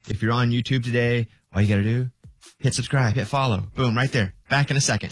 If you're on YouTube today, all you got to do, hit subscribe, hit follow. Boom, right there. Back in a second.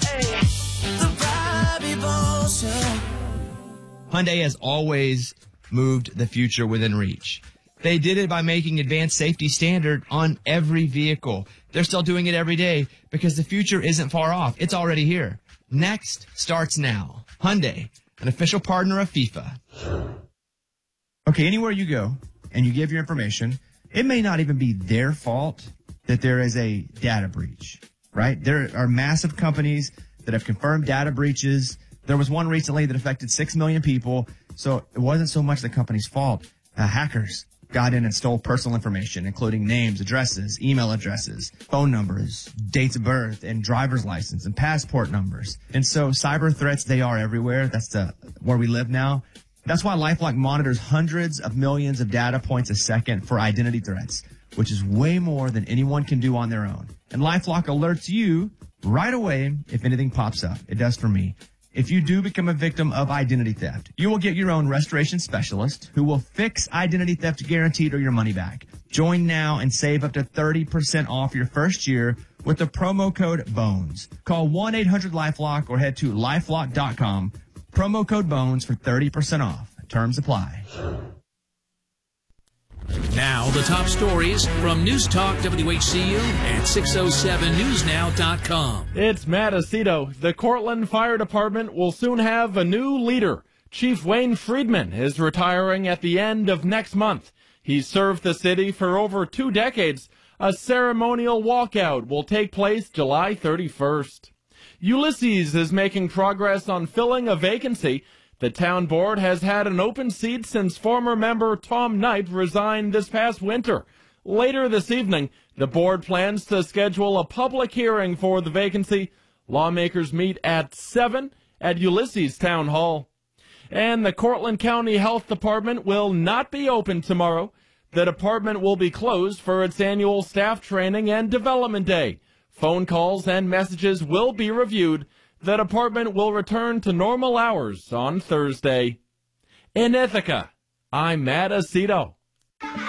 Hyundai has always moved the future within reach. They did it by making advanced safety standard on every vehicle. They're still doing it every day because the future isn't far off. It's already here. Next starts now. Hyundai, an official partner of FIFA. Okay, anywhere you go and you give your information, it may not even be their fault that there is a data breach, right? There are massive companies that have confirmed data breaches. There was one recently that affected 6 million people, so it wasn't so much the company's fault. Hackers got in and stole personal information, including names, addresses, email addresses, phone numbers, dates of birth, and driver's license, and passport numbers. And so cyber threats, they are everywhere. That's where we live now. That's why LifeLock monitors hundreds of millions of data points a second for identity threats, which is way more than anyone can do on their own. And LifeLock alerts you right away if anything pops up. It does for me. If you do become a victim of identity theft, you will get your own restoration specialist who will fix identity theft guaranteed or your money back. Join now and save up to 30% off your first year with the promo code BONES. Call 1-800-LifeLock or head to lifelock.com. Promo code BONES for 30% off. Terms apply. Now, the top stories from News Talk WHCU and 607newsnow.com. It's Matt Aceto. The Cortland Fire Department will soon have a new leader. Chief Wayne Friedman is retiring at the end of next month. He's served the city for over 2 decades. A ceremonial walkout will take place July 31st. Ulysses is making progress on filling a vacancy. The town board has had an open seat since former member Tom Knight resigned this past winter. Later this evening, the board plans to schedule a public hearing for the vacancy. Lawmakers meet at 7 at Ulysses Town Hall. And the Cortland County Health Department will not be open tomorrow. The department will be closed for its annual staff training and development day. Phone calls and messages will be reviewed. The department will return to normal hours on Thursday. In Ithaca, I'm Matt Aceto.